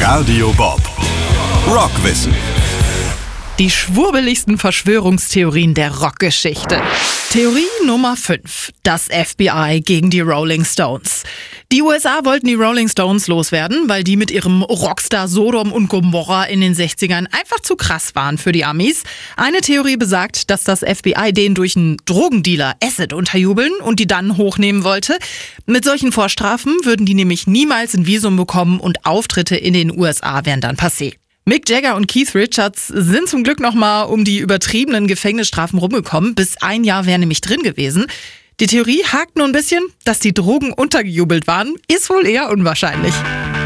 Radio Bob. Rockwissen. Die schwurbeligsten Verschwörungstheorien der Rockgeschichte. Theorie Nummer 5. Das FBI gegen die Rolling Stones. Die USA wollten die Rolling Stones loswerden, weil die mit ihrem Rockstar Sodom und Gomorra in den 60ern einfach zu krass waren für die Amis. Eine Theorie besagt, dass das FBI den durch einen Drogendealer Acid unterjubeln und die dann hochnehmen wollte. Mit solchen Vorstrafen würden die nämlich niemals ein Visum bekommen und Auftritte in den USA wären dann passé. Mick Jagger und Keith Richards sind zum Glück nochmal um die übertriebenen Gefängnisstrafen rumgekommen. Bis 1 Jahr wäre nämlich drin gewesen. Die Theorie hakt nur ein bisschen, dass die Drogen untergejubelt waren, ist wohl eher unwahrscheinlich.